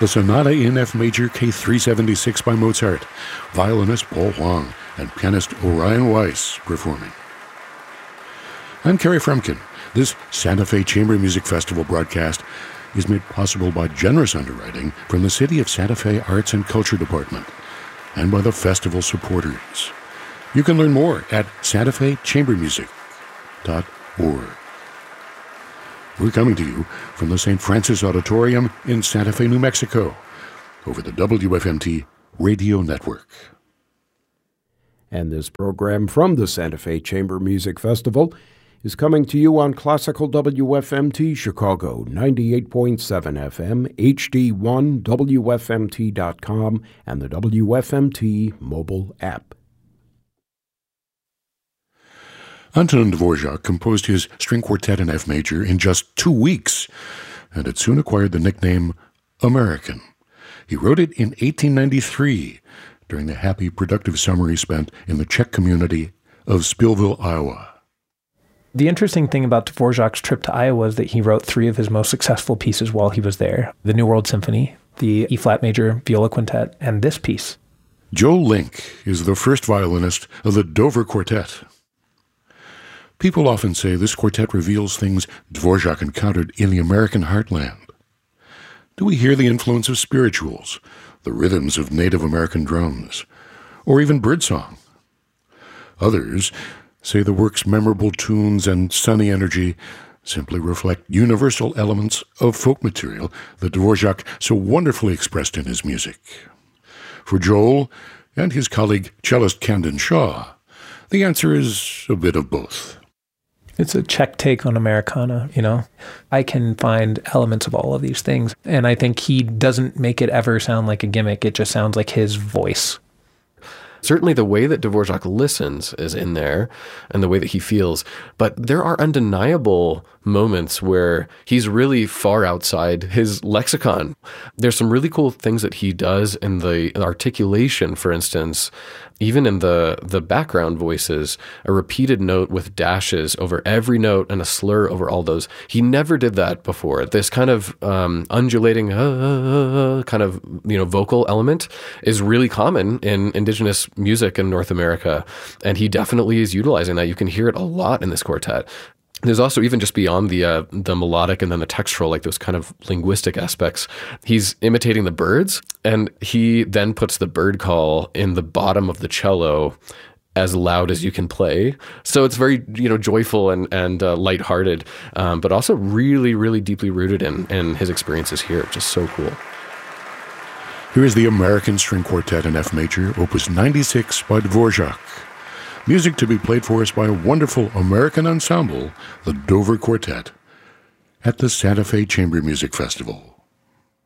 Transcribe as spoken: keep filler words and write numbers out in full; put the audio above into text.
the Sonata in F Major K three seventy-six by Mozart, violinist Paul Huang and pianist Orion Weiss performing. I'm Kerry Frumkin. This Santa Fe Chamber Music Festival broadcast is made possible by generous underwriting from the City of Santa Fe Arts and Culture Department and by the festival supporters. You can learn more at santa fe chamber music dot org. We're coming to you from the Saint Francis Auditorium in Santa Fe, New Mexico, over the W F M T Radio Network. And this program from the Santa Fe Chamber Music Festival is coming to you on Classical W F M T Chicago, ninety-eight point seven F M, H D one, W F M T dot com, and the W F M T mobile app. Antonin Dvorak composed his string quartet in F major in just two weeks, and it soon acquired the nickname American. He wrote it in eighteen ninety-three, during the happy, productive summer he spent in the Czech community of Spillville, Iowa. The interesting thing about Dvorak's trip to Iowa is that he wrote three of his most successful pieces while he was there. The New World Symphony, the E-flat major viola quintet, and this piece. Joe Link is the first violinist of the Dover Quartet. People often say this quartet reveals things Dvorak encountered in the American heartland. Do we hear the influence of spirituals, the rhythms of Native American drums, or even birdsong? Others say the work's memorable tunes and sunny energy simply reflect universal elements of folk material that Dvorak so wonderfully expressed in his music. For Joel and his colleague cellist Camden Shaw, the answer is a bit of both. It's a Czech take on Americana, you know. I can find elements of all of these things, and I think he doesn't make it ever sound like a gimmick. It just sounds like his voice. Certainly the way that Dvorak listens is in there and the way that he feels. But there are undeniable moments where he's really far outside his lexicon. There's some really cool things that he does in the articulation, for instance, even in the, the background voices, a repeated note with dashes over every note and a slur over all those. He never did that before. This kind of um, undulating uh, kind of you know vocal element is really common in indigenous music in North America, and he definitely is utilizing that. You can hear it a lot in this quartet. There's also, even just beyond the uh, the melodic and then the textural, like those kind of linguistic aspects, he's imitating the birds, and he then puts the bird call in the bottom of the cello as loud as you can play. So it's very, you know, joyful and, and uh, lighthearted, um, but also really, really deeply rooted in, in his experiences here. Just so cool. Here is the American String Quartet in F Major, Opus ninety-six by Dvorak. Music to be played for us by a wonderful American ensemble, the Dover Quartet, at the Santa Fe Chamber Music Festival.